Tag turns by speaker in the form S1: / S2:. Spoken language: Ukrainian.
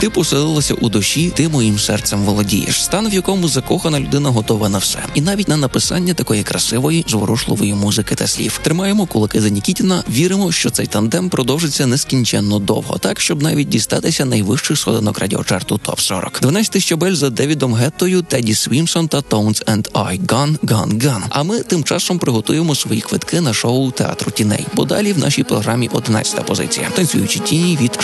S1: Ти поселилася у душі, ти моїм серцем володієш. Стан, в якому закохана людина готова на все. І навіть на написання такої красивої, зворушливої музики та слів. Тримаємо кулаки за Нікітіна, віримо, що цей тандем продовжиться нескінченно довго, так, щоб навіть дістатися найвищих сходинок радіочарту ТОП-40. 12 щабель за Девідом Геттою, Теді Свімсон та Tones and I. Gone, gone, gone. А ми тим часом приготуємо свої квитки на шоу театру тіней. Бо далі в нашій програмі 11-та позиція. Танцюючі тіні від